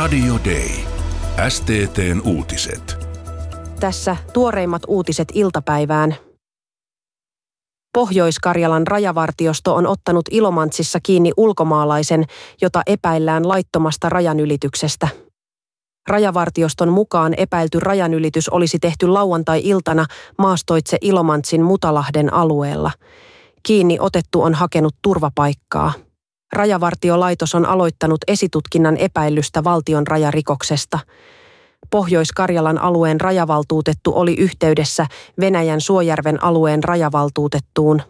Radio Day. STT:n uutiset. Tässä tuoreimmat uutiset iltapäivään. Pohjois-Karjalan rajavartiosto on ottanut Ilomantsissa kiinni ulkomaalaisen, jota epäillään laittomasta rajanylityksestä. Rajavartioston mukaan epäilty rajanylitys olisi tehty lauantai-iltana maastoitse Ilomantsin Mutalahden alueella. Kiinni otettu on hakenut turvapaikkaa. Rajavartiolaitos on aloittanut esitutkinnan epäillystä valtion rajarikoksesta. Pohjois-Karjalan alueen rajavaltuutettu oli yhteydessä Venäjän Suojärven alueen rajavaltuutettuun.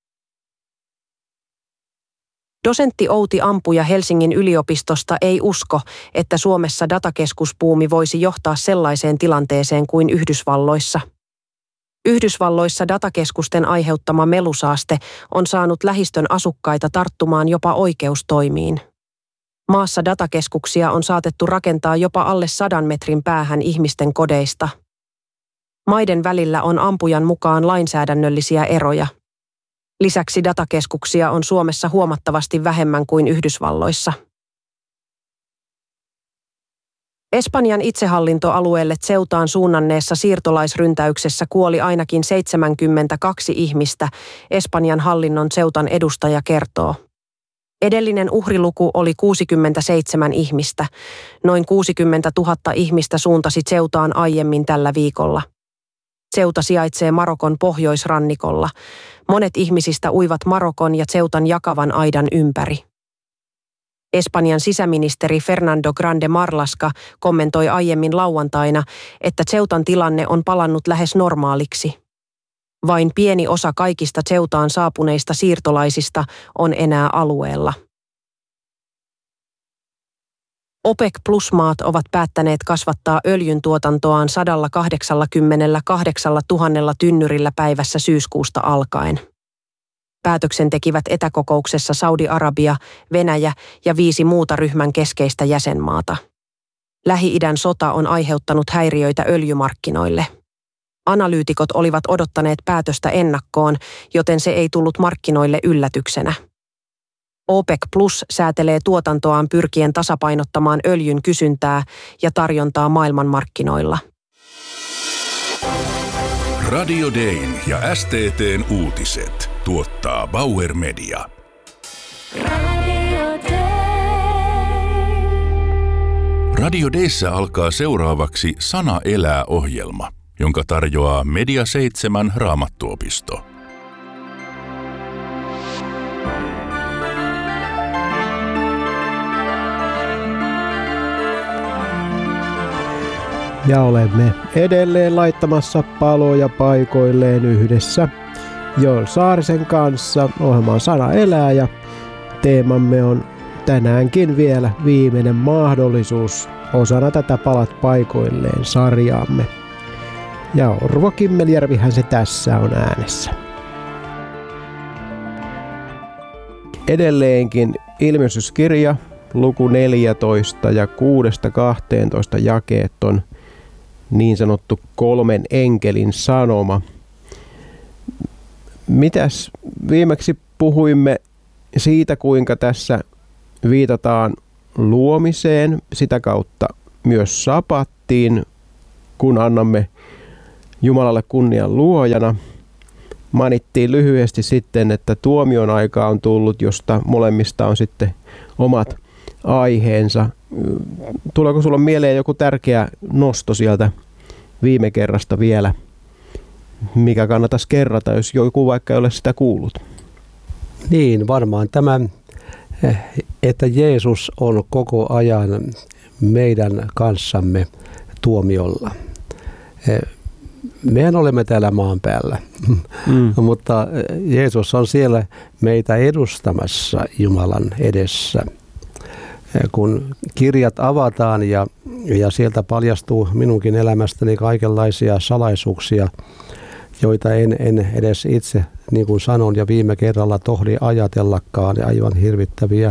Dosentti Outi Ampuja Helsingin yliopistosta ei usko, että Suomessa datakeskusbuumi voisi johtaa sellaiseen tilanteeseen kuin Yhdysvalloissa. Yhdysvalloissa datakeskusten aiheuttama melusaaste on saanut lähistön asukkaita tarttumaan jopa oikeustoimiin. Maassa datakeskuksia on saatettu rakentaa jopa alle 100 metrin päähän ihmisten kodeista. Maiden välillä on Ampujan mukaan lainsäädännöllisiä eroja. Lisäksi datakeskuksia on Suomessa huomattavasti vähemmän kuin Yhdysvalloissa. Espanjan itsehallintoalueelle Ceutaan suunnanneessa siirtolaisryntäyksessä kuoli ainakin 72 ihmistä, Espanjan hallinnon Ceutan edustaja kertoo. Edellinen uhriluku oli 67 ihmistä. Noin 60 000 ihmistä suuntasi Ceutaan aiemmin tällä viikolla. Ceuta sijaitsee Marokon pohjoisrannikolla. Monet ihmisistä uivat Marokon ja Ceutan jakavan aidan ympäri. Espanjan sisäministeri Fernando Grande Marlaska kommentoi aiemmin lauantaina, että Ceutan tilanne on palannut lähes normaaliksi. Vain pieni osa kaikista Ceutaan saapuneista siirtolaisista on enää alueella. OPEC Plus-maat ovat päättäneet kasvattaa öljyntuotantoaan 188 000 tynnyrillä päivässä syyskuusta alkaen. Päätöksen tekivät etäkokouksessa Saudi-Arabia, Venäjä ja 5 muuta ryhmän keskeistä jäsenmaata. Lähi-idän sota on aiheuttanut häiriöitä öljymarkkinoille. Analyytikot olivat odottaneet päätöstä ennakkoon, joten se ei tullut markkinoille yllätyksenä. OPEC Plus säätelee tuotantoaan pyrkien tasapainottamaan öljyn kysyntää ja tarjontaa maailmanmarkkinoilla. Radio Dayn ja STT:n uutiset tuottaa Bauer Media. Radio Dayssä alkaa seuraavaksi Sana elää -ohjelma, jonka tarjoaa Media 7 Raamattuopisto. Ja olemme edelleen laittamassa paloja paikoilleen yhdessä Joel Saarisen kanssa. Ohjelma on Sana elää ja teemamme on tänäänkin vielä viimeinen mahdollisuus osana tätä Palat paikoilleen -sarjaamme. Ja Orvo Kimmeljärvihän se tässä on äänessä. Edelleenkin ilmestyskirja, luku 14 ja 6-12 jakeet on niin sanottu 3 enkelin sanoma. Mitäs viimeksi puhuimme siitä, kuinka tässä viitataan luomiseen, sitä kautta myös sapattiin, kun annamme Jumalalle kunnian luojana. Mainittiin lyhyesti sitten, että tuomion aika on tullut, josta molemmista on sitten omat aiheensa. Tuleeko sulla mieleen joku tärkeä nosto sieltä viime kerrasta vielä, mikä kannattaisi kerrata, jos joku vaikka ei ole sitä kuullut? Niin, varmaan tämä, että Jeesus on koko ajan meidän kanssamme tuomiolla. Mehän olemme täällä maan päällä, mutta Jeesus on siellä meitä edustamassa Jumalan edessä. Kun kirjat avataan ja sieltä paljastuu minunkin elämästäni kaikenlaisia salaisuuksia, joita en edes itse, niin kuin sanon ja viime kerralla tohdi ajatellakaan, aivan hirvittäviä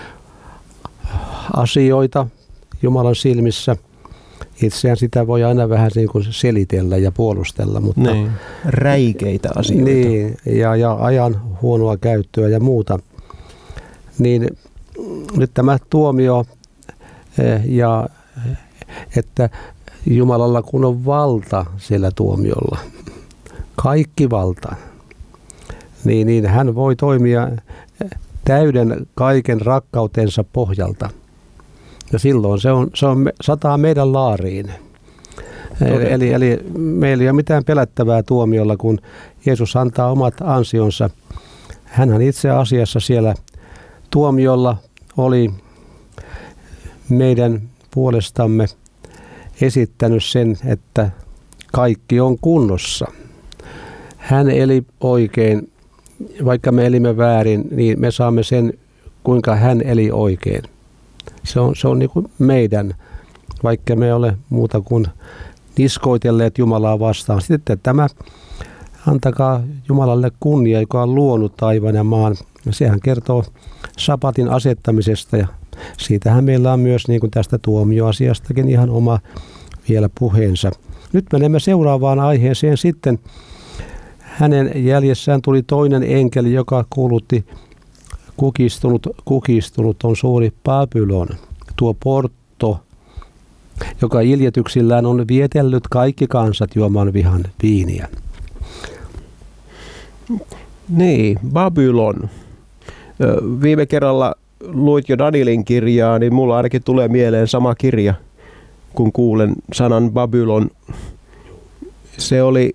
asioita Jumalan silmissä. Itseään sitä voi aina vähän niin kuin selitellä ja puolustella, mutta niin, räikeitä asioita. Niin, ja ajan huonoa käyttöä ja muuta. Niin nyt tämä tuomio ja että Jumalalla kun on valta siellä tuomiolla, kaikki valta, niin hän voi toimia täyden kaiken rakkautensa pohjalta. Ja silloin se sataa meidän laariin. Eli meillä ei ole mitään pelättävää tuomiolla, kun Jeesus antaa omat ansionsa. Hänhän itse asiassa siellä tuomiolla oli meidän puolestamme esittänyt sen, että kaikki on kunnossa. Hän eli oikein, vaikka me elimme väärin, niin me saamme sen, kuinka hän eli oikein. Se on niin kuin meidän, vaikka me ole muuta kuin niskoitelleet Jumalaa vastaan. Sitten tämä, antakaa Jumalalle kunnia, joka on luonut taivaan ja maan. Sehän kertoo sabatin asettamisesta ja siitähän meillä on myös niin kuin tästä tuomioasiastakin ihan oma vielä puheensa. Nyt menemme seuraavaan aiheeseen sitten. Hänen jäljessään tuli toinen enkeli, joka kuulutti, kukistunut on suuri Babylon, tuo Porto, joka iljetyksillään on vietellyt kaikki kansat juomaan vihan viiniä. Niin, Babylon. Viime kerralla luit jo Danielin kirjaa, niin mulla ainakin tulee mieleen sama kirja, kun kuulen sanan Babylon. Se oli,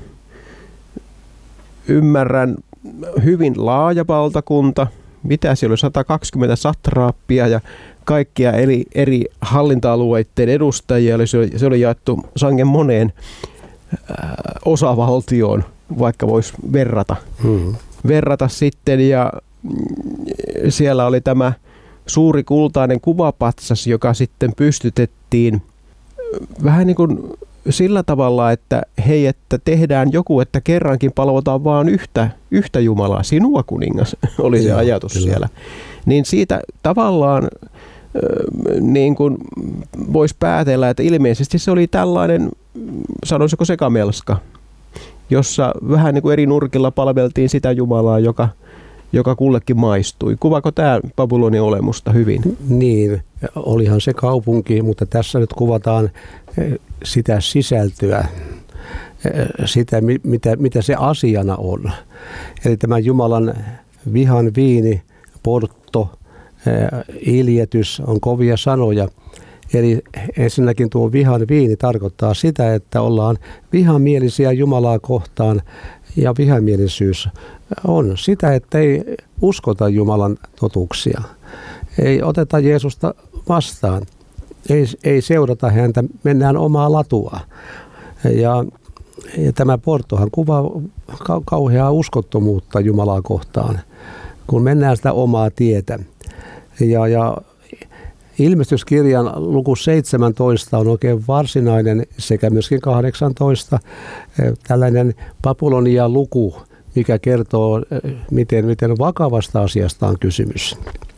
ymmärrän, hyvin laaja valtakunta. Mitä siellä oli? 120 satraappia ja kaikkia eri hallinta-alueiden edustajia. Eli se oli jaettu sangen moneen osavaltioon, vaikka voisi verrata. Verrata sitten, ja siellä oli tämä suuri kultainen kuvapatsas, joka sitten pystytettiin vähän niin kuin sillä tavalla, että hei, että tehdään joku, että kerrankin palvotaan vaan yhtä Jumalaa, sinua kuningas, oli se ajatus kyllä siellä. Niin siitä tavallaan niin kuin voisi päätellä, että ilmeisesti se oli tällainen, sanoisiko sekamelska, jossa vähän niin kuin eri nurkilla palveltiin sitä Jumalaa, joka kullekin maistui. Kuvaako tämä Babylonin olemusta hyvin? Niin, olihan se kaupunki, mutta tässä nyt kuvataan sitä sisältöä, sitä mitä se asiana on. Eli tämä Jumalan vihan viini, Porto, iljetys on kovia sanoja. Eli ensinnäkin tuo vihan viini tarkoittaa sitä, että ollaan vihamielisiä Jumalaa kohtaan, ja vihamielisyys on sitä, että ei uskota Jumalan totuuksia. Ei oteta Jeesusta vastaan. Ei seurata häntä, mennään omaa latua. Ja tämä Portohan kuvaa kauheaa uskottomuutta Jumalaa kohtaan, kun mennään sitä omaa tietä. Ja Ilmestyskirjan luku 17 on oikein varsinainen, sekä myöskin 18, tällainen Babylonia luku, mikä kertoo, miten vakavasta asiasta on kysymys.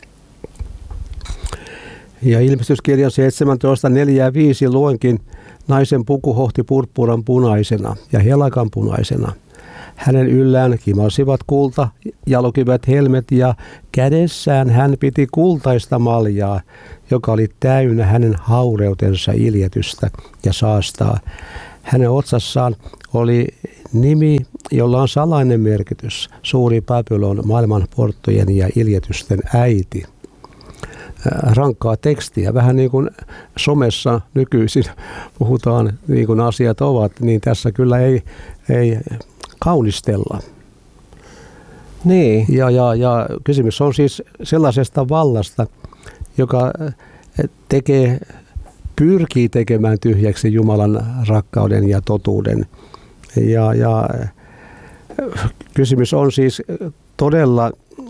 Ja Ilmestyskirjan 17, 4 ja 5 luenkin: naisen puku hohti purppuran punaisena ja helakan punaisena. Hänen yllään kimalsivat kulta, jalokivet helmet, ja kädessään hän piti kultaista maljaa, joka oli täynnä hänen haureutensa iljetystä ja saastaa. Hänen otsassaan oli nimi, jolla on salainen merkitys: suuri Babylon, maailman porttojen ja iljetysten äiti. Rankkaa tekstiä, vähän niin kuin somessa nykyisin puhutaan niin kuin asiat ovat, niin tässä kyllä ei kaunistella. Niin. Ja kysymys on siis sellaisesta vallasta, joka pyrkii tekemään tyhjäksi Jumalan rakkauden ja totuuden. Ja kysymys on siis todella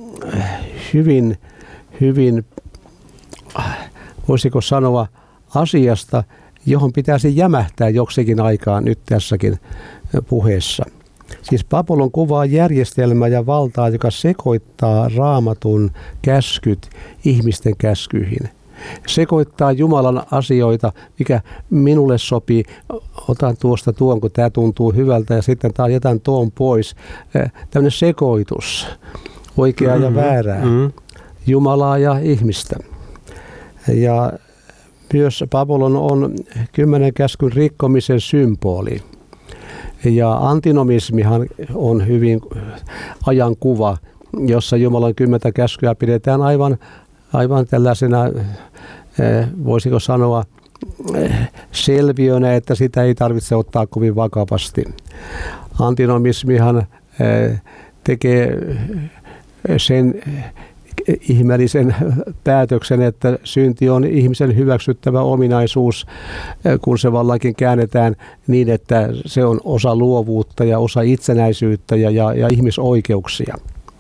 hyvin, voisiko sanoa, asiasta, johon pitäisi jämähtää joksikin aikaa nyt tässäkin puheessa. Siis Babylon kuvaa järjestelmää ja valtaa, joka sekoittaa Raamatun käskyt ihmisten käskyihin. Sekoittaa Jumalan asioita, mikä minulle sopii. Otan tuosta tuon, kun tämä tuntuu hyvältä, ja sitten jätän tuon pois. Tämmöinen sekoitus, oikeaa ja väärää, Jumalaa ja ihmistä. Ja Myös Babylon on 10 käskyn rikkomisen symboli. Ja antinomismihan on hyvin ajankuva, jossa Jumalan 10 käskyä pidetään aivan tällaisena, voisiko sanoa, selviönä, että sitä ei tarvitse ottaa kovin vakavasti. Antinomismihan tekee sen ihmeellisen päätöksen, että synti on ihmisen hyväksyttävä ominaisuus, kun se vallakin käännetään niin, että se on osa luovuutta ja osa itsenäisyyttä ja ihmisoikeuksia.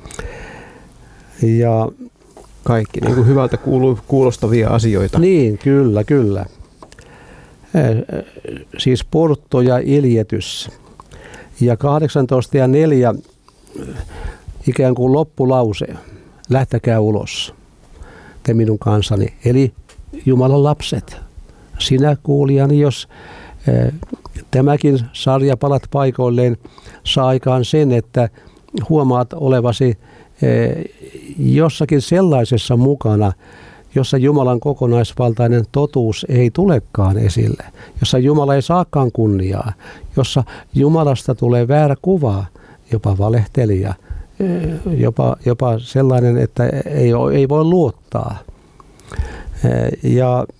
Ja kaikki niin kuin hyvältä kuulostavia asioita. Niin, kyllä. Siis portto ja iljetys. Ja 18 ja 4 ikään kuin loppulause. Lähtekää ulos, te minun kansani, eli Jumalan lapset. Sinä kuulijani, jos tämäkin sarja palat paikoilleen, saa aikaan sen, että huomaat olevasi jossakin sellaisessa mukana, jossa Jumalan kokonaisvaltainen totuus ei tulekaan esille, jossa Jumala ei saakaan kunniaa, jossa Jumalasta tulee väärä kuva, jopa valehtelija, jopa sellainen, että ei voi luottaa. Ja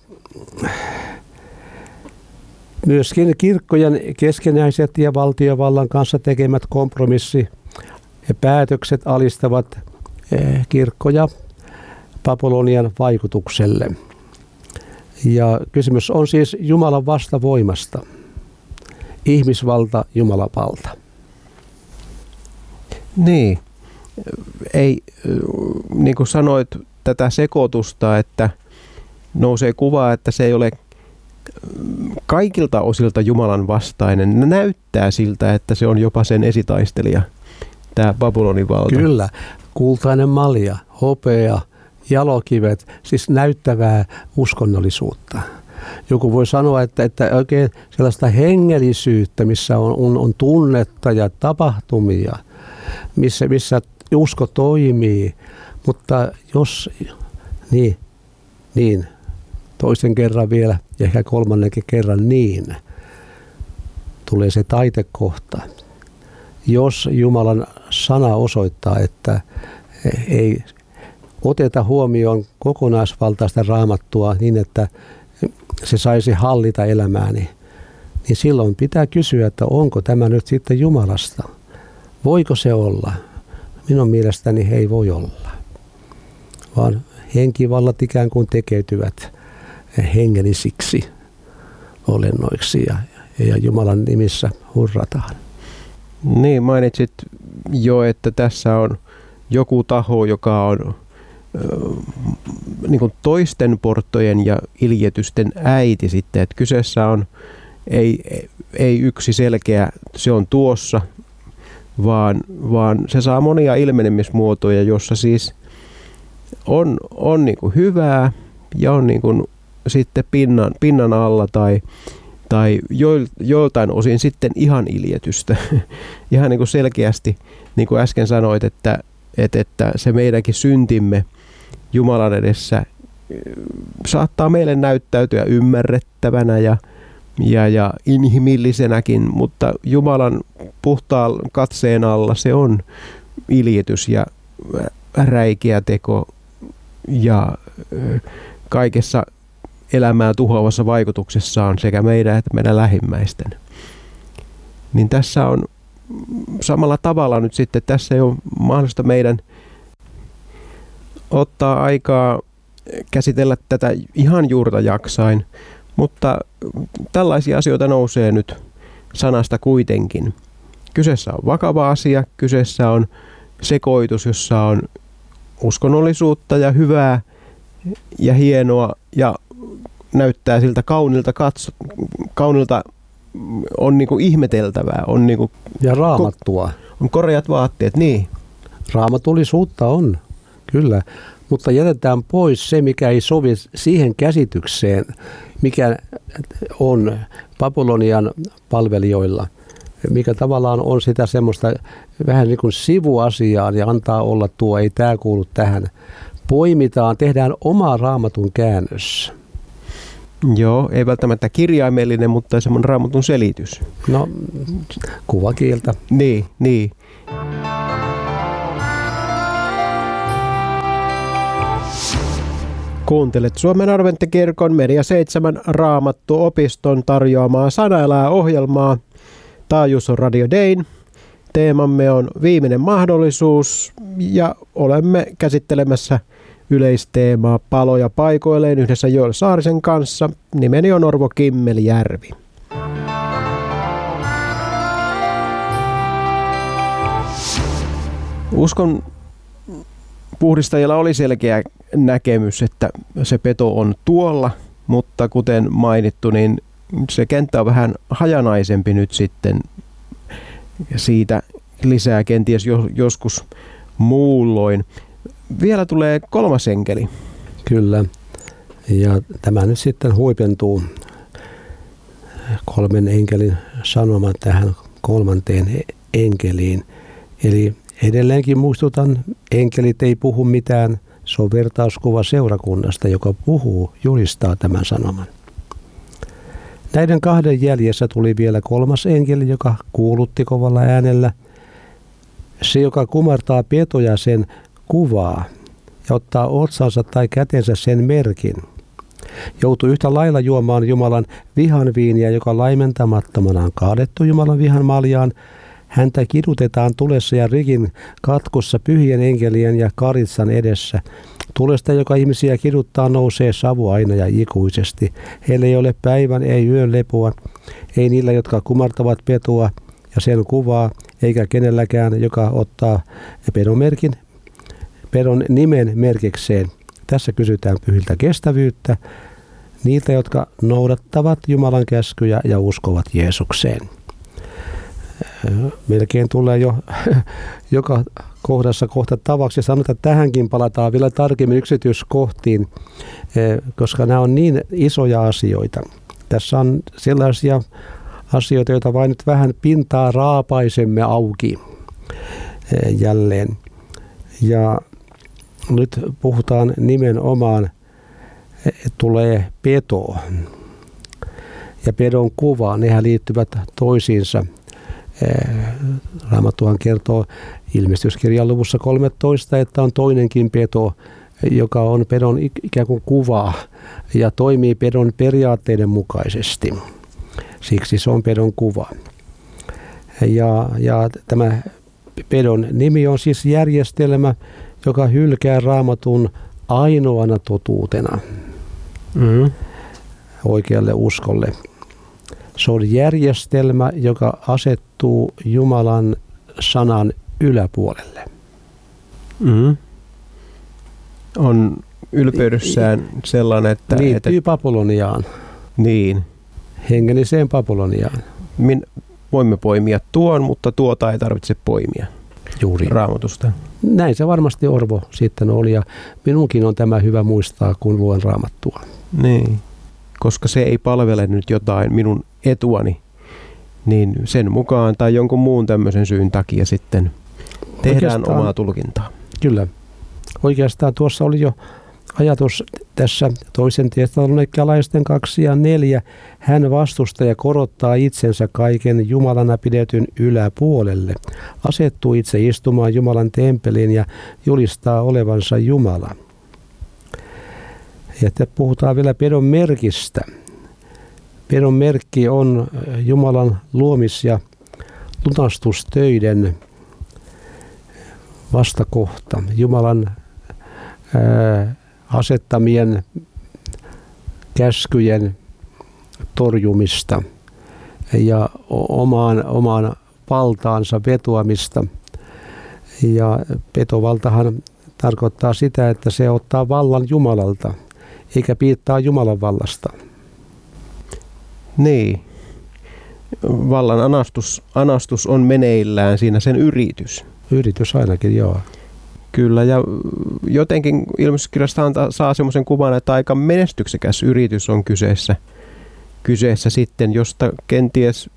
myöskin kirkkojen keskenäiset ja valtiovallan kanssa tekemät kompromissi ja päätökset alistavat kirkkoja Babylonian vaikutukselle. Ja kysymys on siis Jumalan vastavoimasta. Ihmisvalta, Jumalan valta. Niin. Ei, niin kuin sanoit, tätä sekoitusta, että nousee kuva, että se ei ole kaikilta osilta Jumalan vastainen. Näyttää siltä, että se on jopa sen esitaistelija, tämä Babylonin valta. Kyllä, kultainen malja, hopea, jalokivet, siis näyttävää uskonnollisuutta. Joku voi sanoa, että oikein sellaista hengellisyyttä, missä on tunnetta ja tapahtumia, missä usko toimii, mutta jos, niin, toisen kerran vielä ja ehkä kolmannenkin kerran niin, tulee se taitekohta. Jos Jumalan sana osoittaa, että ei oteta huomioon kokonaisvaltaista raamattua niin, että se saisi hallita elämääni, niin silloin pitää kysyä, että onko tämä nyt sitten Jumalasta. Voiko se olla? Minun mielestäni ei voi olla, vaan henkivallat ikään kuin tekeytyvät hengellisiksi olennoiksi ja Jumalan nimissä hurrataan. Niin, mainitsit jo, että tässä on joku taho, joka on niin kuin toisten porttojen ja iljetysten äiti sitten, että kyseessä on ei yksi selkeä, se on tuossa, vaan se saa monia ilmenemismuotoja, jossa siis on niin kuin hyvää ja on niin kuin sitten pinnan alla tai joiltain osin sitten ihan iljetystä. Ihan niin kuin selkeästi, niin kuin äsken sanoit, että se meidänkin syntimme Jumalan edessä saattaa meille näyttäytyä ymmärrettävänä ja inhimillisenäkin, mutta Jumalan puhtaan katseen alla se on iljetys ja räikeä teko ja kaikessa elämää tuhoavassa vaikutuksessaan sekä meidän että meidän lähimmäisten. Niin tässä on samalla tavalla nyt sitten, tässä ei ole mahdollista meidän ottaa aikaa käsitellä tätä ihan juurta jaksain, mutta tällaisia asioita nousee nyt sanasta kuitenkin. Kyseessä on vakava asia, kyseessä on sekoitus, jossa on uskonnollisuutta ja hyvää ja hienoa ja näyttää siltä kaunilta on niinku ihmeteltävää. On niinku ja raamattua. On koreat vaatteet, niin. Raamatullisuutta on, kyllä. Mutta jätetään pois se, mikä ei sovi siihen käsitykseen, mikä on Babylonian palvelijoilla. Mikä tavallaan on sitä semmoista vähän niin kuin sivuasiaa ja antaa olla tuo, ei tämä kuulu tähän. Poimitaan, tehdään oma raamatun käännös. Joo, ei välttämättä kirjaimellinen, mutta semmoinen Raamatun selitys. No, kuvakieltä. Niin. Kuuntelet Suomen Adventtikirkon Media 7 Raamattu-opiston tarjoamaa Sanaelää-ohjelmaa. Taajuus on Radio Dayn. Teemamme on viimeinen mahdollisuus ja olemme käsittelemässä yleisteemaa Paloja paikoilleen yhdessä Joel Saarisen kanssa. Nimeni on Orvo Kimmeljärvi. Uskon puhdistajilla oli selkeä näkemys, että se peto on tuolla, mutta kuten mainittu, niin se kenttä on vähän hajanaisempi nyt sitten. Siitä lisää kenties joskus muulloin. Vielä tulee 3. enkeli. Kyllä. Ja tämä nyt sitten huipentuu 3 enkelin sanoma tähän 3. enkeliin. Eli edelleenkin muistutan, enkelit ei puhu mitään. Se on vertauskuva seurakunnasta, joka julistaa tämän sanoman. Näiden 2 jäljessä tuli vielä 3. enkeli, joka kuulutti kovalla äänellä. Se, joka kumartaa petoja, sen kuvaa ja ottaa otsansa tai kätensä sen merkin. Joutuu yhtä lailla juomaan Jumalan vihanviiniä, joka laimentamattomana on kaadettu Jumalan vihan maljaan. Häntä kidutetaan tulessa ja rikin katkossa pyhien enkelien ja karitsan edessä. Tulesta, joka ihmisiä kiduttaa, nousee savu aina ja ikuisesti. Heillä ei ole päivän, ei yön lepoa, ei niillä, jotka kumartavat petoa ja sen kuvaa, eikä kenelläkään, joka ottaa pedon nimen merkikseen. Tässä kysytään pyhiltä kestävyyttä, niiltä, jotka noudattavat Jumalan käskyjä ja uskovat Jeesukseen. Melkein tulee jo joka kohdassa kohta tavaksi sanotaan, että tähänkin palataan vielä tarkemmin yksityiskohtiin, koska nämä on niin isoja asioita. Tässä on sellaisia asioita, joita vain nyt vähän pintaa raapaisemme auki jälleen. Ja nyt puhutaan nimenomaan, tulee peto ja pedon kuva, nehän liittyvät toisiinsa. Raamattuhan kertoo ilmestyskirjan luvussa 13, että on toinenkin peto, joka on pedon ikään kuin kuva ja toimii pedon periaatteiden mukaisesti. Siksi se on pedon kuva. Ja tämä pedon nimi on siis järjestelmä, joka hylkää Raamatun ainoana totuutena oikealle uskolle. Se on järjestelmä, joka asettuu Jumalan sanan yläpuolelle. On ylpeydessään sellainen, että liittyy Babyloniaan. Niin. Hengelliseen Babyloniaan. Voimme poimia tuon, mutta tuota ei tarvitse poimia. Juuri. Raamatusta. Näin se varmasti, Orvo, sitten oli, ja minunkin on tämä hyvä muistaa, kun luen Raamattua. Niin, koska se ei palvele nyt jotain minun etuani, niin sen mukaan tai jonkun muun tämmöisen syyn takia sitten tehdään omaa tulkintaa. Kyllä. Oikeastaan tuossa oli jo ajatus tässä 2. Tessalonikkalaisten 2 ja 4. Hän vastustaa ja korottaa itsensä kaiken Jumalana pidetyn yläpuolelle. Asettuu itse istumaan Jumalan temppeliin ja julistaa olevansa Jumala. Ja puhutaan vielä pedon merkistä. Pedon merkki on Jumalan luomis- ja lunastustöiden vastakohta. Jumalan asettamien käskyjen torjumista ja omaan valtaansa vetoamista. Ja petovaltahan tarkoittaa sitä, että se ottaa vallan Jumalalta, eikä piittaa Jumalan vallasta. Niin. Vallan anastus on meneillään, siinä sen yritys. Yritys ainakin, joo. Kyllä, ja jotenkin ilmestyskirjasta saa semmoisen kuvan, että aika menestyksekäs yritys on kyseessä sitten, josta kenties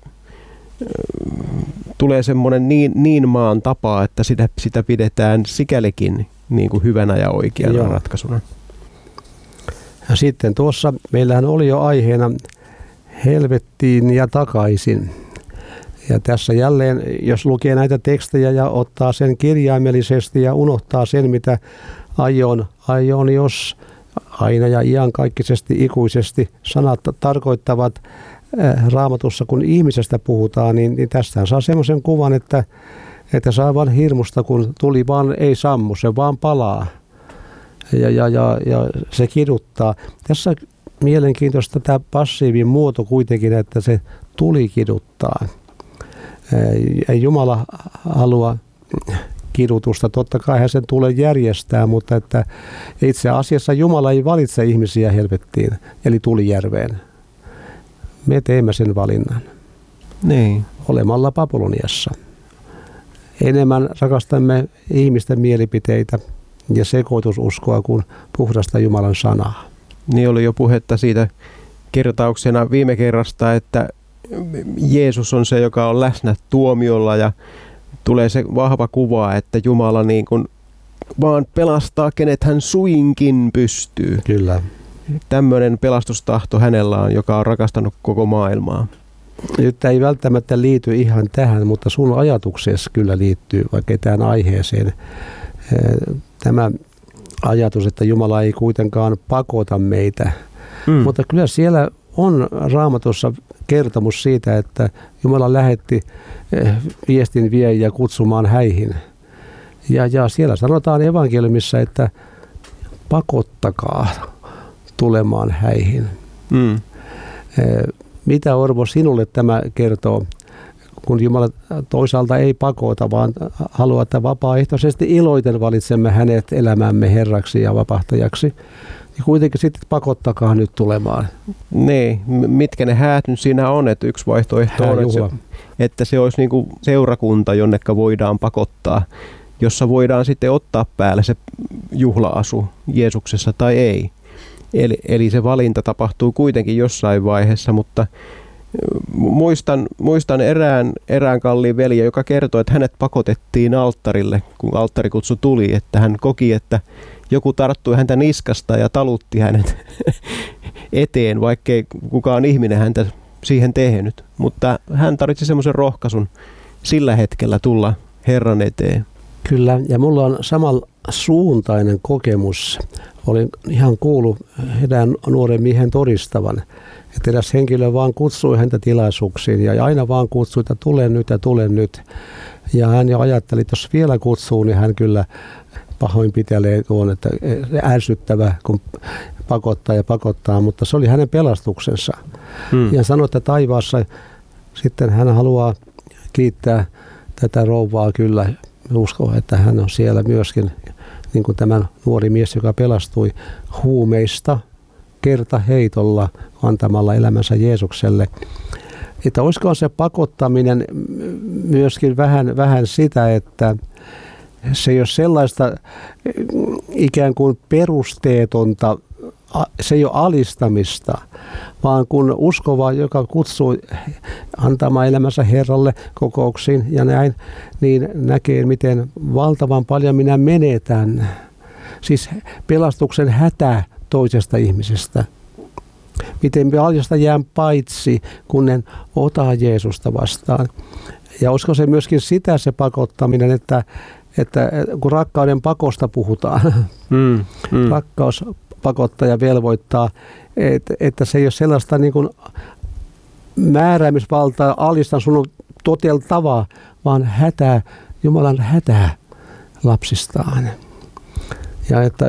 tulee semmoinen niin maan tapa, että sitä pidetään sikälikin niin kuin hyvänä ja oikeana ratkaisuna. Ja sitten tuossa meillähän oli jo aiheena helvettiin ja takaisin. Ja tässä jälleen, jos lukee näitä tekstejä ja ottaa sen kirjaimellisesti ja unohtaa sen, mitä aionios aina ja iankaikkisesti, ikuisesti sanat tarkoittavat Raamatussa, kun ihmisestä puhutaan, niin tästä saa semmoisen kuvan, että saa vaan hirmusta, kun tuli vaan ei sammu, se vaan palaa. Ja se kiduttaa. Tässä mielenkiintoista tämä passiivin muoto kuitenkin, että se tuli kiduttaa. Ei Jumala halua kidutusta, totta kai hän sen tulee järjestää, mutta että itse asiassa Jumala ei valitse ihmisiä helvettiin, eli tulijärveen. Me teemme sen valinnan. Niin. Olemalla Babyloniassa. Enemmän rakastamme ihmisten mielipiteitä ja sekoitususkoa kuin puhdasta Jumalan sanaa. Niin oli jo puhetta siitä kertauksena viime kerrasta, että Jeesus on se, joka on läsnä tuomiolla ja tulee se vahva kuva, että Jumala niin kuin vaan pelastaa, kenet hän suinkin pystyy. Kyllä. Tämmöinen pelastustahto hänellä on, joka on rakastanut koko maailmaa. Nyt ei välttämättä liity ihan tähän, mutta sun ajatuksesi kyllä liittyy vaikka tähän aiheeseen. Tämä ajatus, että Jumala ei kuitenkaan pakota meitä, mutta kyllä siellä on Raamatussa kertomus siitä, että Jumala lähetti viestin viejä kutsumaan häihin. Ja siellä sanotaan evankeliumissa, että pakottakaa tulemaan häihin. Mitä, Orvo, sinulle tämä kertoo, kun Jumala toisaalta ei pakota, vaan haluaa, että vapaaehtoisesti iloiten valitsemme hänet elämämme herraksi ja vapahtajaksi. Ja kuitenkin sitten pakottakaa nyt tulemaan. Niin, mitkä ne häät nyt siinä on, että yksi vaihtoehto on, että se olisi niin kuin seurakunta, jonneka voidaan pakottaa, jossa voidaan sitten ottaa päälle se juhla-asu Jeesuksessa tai ei. Eli se valinta tapahtuu kuitenkin jossain vaiheessa, mutta muistan erään kalliin veljen, joka kertoi, että hänet pakotettiin alttarille, kun alttarikutsu tuli, että hän koki, että joku tarttui häntä niskasta ja talutti hänet eteen, vaikkei kukaan ihminen häntä siihen tehnyt. Mutta hän tarvitsi semmoisen rohkaisun sillä hetkellä tulla Herran eteen. Kyllä, ja mulla on samansuuntainen kokemus. Olin ihan kuullut erään nuoren miehen todistavan, että eräs henkilö vaan kutsui häntä tilaisuuksiin ja aina vaan kutsui, että tule nyt. Ja hän jo ajatteli, että jos vielä kutsuu, niin hän kyllä pahoinpitelee tuon, että ärsyttävä, kun pakottaa, mutta se oli hänen pelastuksensa. Ja sanoi, että taivaassa sitten hän haluaa kiittää tätä rouvaa kyllä. Uskon, että hän on siellä myöskin, niin kuin tämä nuori mies, joka pelastui huumeista kertaheitolla antamalla elämänsä Jeesukselle. Että olisiko se pakottaminen myöskin vähän sitä, että se ei ole sellaista ikään kuin perusteetonta, se ei ole alistamista, vaan kun uskova, joka kutsuu antamaan elämänsä Herralle kokouksiin ja näin, niin näkee, miten valtavan paljon minä menetän. Siis pelastuksen hätä toisesta ihmisestä. Miten paljosta jään paitsi, kun en ota Jeesusta vastaan. Ja olisiko se myöskin sitä se pakottaminen, että kun rakkauden pakosta puhutaan, rakkaus pakottaa ja velvoittaa, että se ei ole sellaista niin kuin määräämisvaltaa, alistan sun toteltavaa, vaan hätää, Jumalan hätää lapsistaan. Ja että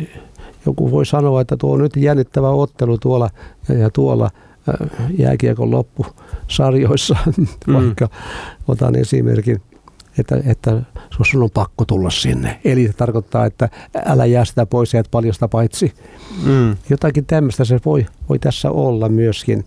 joku voi sanoa, että tuo on nyt jännittävä ottelu tuolla ja tuolla jääkiekon loppusarjoissa, vaikka otan esimerkin, että sun on pakko tulla sinne. Eli se tarkoittaa, että älä jää sitä pois ja et paljosta paitsi. Jotakin tämmöistä se voi tässä olla myöskin.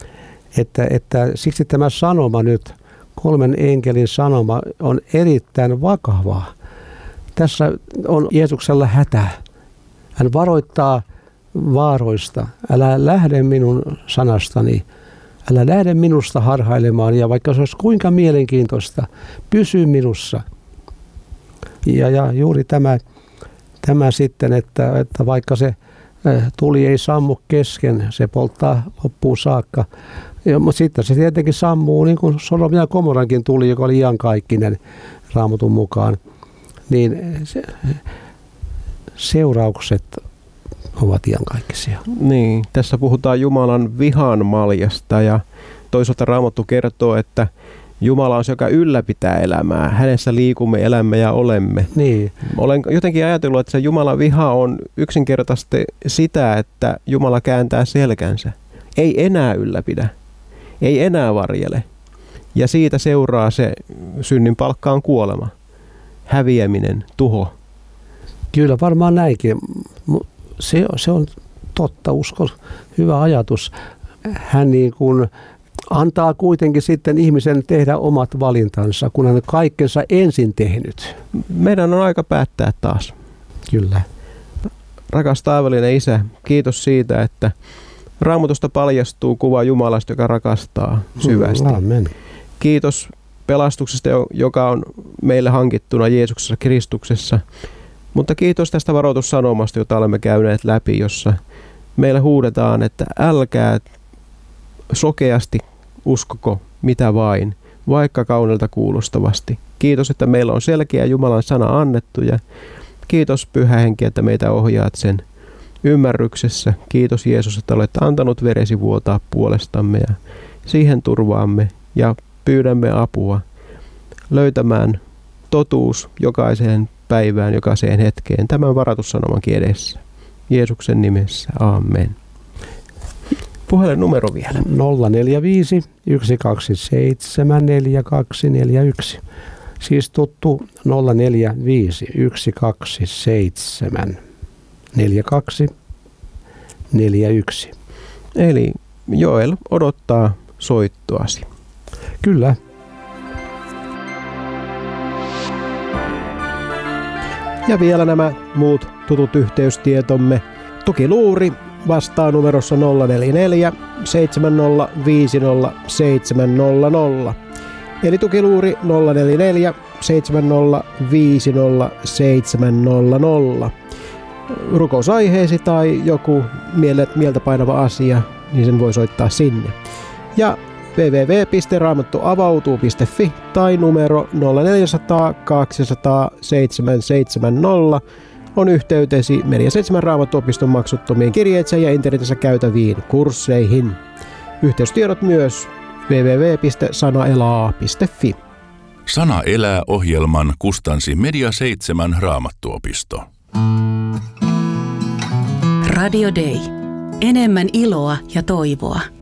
Että siksi tämä sanoma nyt, 3 enkelin sanoma, on erittäin vakava. Tässä on Jeesuksella hätä. Hän varoittaa vaaroista. Älä lähde minun sanastani. Älä lähde minusta harhailemaan, ja vaikka se olisi kuinka mielenkiintoista, pysy minussa. Ja juuri tämä sitten, että vaikka se Tuli ei sammu kesken, se polttaa loppuun saakka. Mutta sitten se tietenkin sammuu, niin kuin Sodom ja Gomorankin tuli, joka oli iankaikkinen Raamatun mukaan. Niin seuraukset ovat iankaikkisia. Niin, tässä puhutaan Jumalan vihan maljasta ja toisaalta Raamattu kertoo, että Jumala on se, joka ylläpitää elämää. Hänessä liikumme, elämme ja olemme. Niin. Olen jotenkin ajatellut, että se Jumalan viha on yksinkertaisesti sitä, että Jumala kääntää selkänsä. Ei enää ylläpidä. Ei enää varjele. Ja siitä seuraa se synnin palkka on kuolema. Häviäminen, tuho. Kyllä varmaan näinkin. Se on totta, uskon, hyvä ajatus. Hän niin kuin antaa kuitenkin sitten ihmisen tehdä omat valintansa, kun hän on kaikkensa ensin tehnyt. Meidän on aika päättää taas. Kyllä. Rakas taivaallinen Isä, kiitos siitä, että Raamatusta paljastuu kuva Jumalasta, joka rakastaa syvästi. Amen. Kiitos pelastuksesta, joka on meille hankittuna Jeesuksessa Kristuksessa. Mutta kiitos tästä varoitussanomasta, jota olemme käyneet läpi, jossa meille huudetaan, että älkää sokeasti uskoko mitä vain, vaikka kaunilta kuulostavasti. Kiitos, että meillä on selkeä Jumalan sana annettu ja kiitos Pyhä Henki, että meitä ohjaat sen ymmärryksessä. Kiitos Jeesus, että olet antanut veresi vuotaa puolestamme ja siihen turvaamme ja pyydämme apua löytämään totuus jokaiseen päivään, jokaiseen hetkeen tämän varoitussanomankin edessä. Jeesuksen nimessä, amen. Puhelinnumero vielä. 045 127 4241. Siis tuttu 045 127 4241. Eli Joel odottaa soittoasi. Kyllä. Ja vielä nämä muut tutut yhteystietomme. Tukiluuri vastaa numerossa 044 7050 700. Eli tukiluuri 044 7050 700. Rukousaiheesi tai joku mieltä painava asia, niin sen voi soittaa sinne. Ja www.raamattuavautuu.fi tai numero 0400 200 770 on yhteytesi Media 7 Raamattuopiston maksuttomien kirjeitseen ja internetissä käytäviin kursseihin. Yhteystiedot myös www.sanaelaa.fi. Sana elää -ohjelman kustansi Media 7 Raamattuopisto. Radio Day. Enemmän iloa ja toivoa.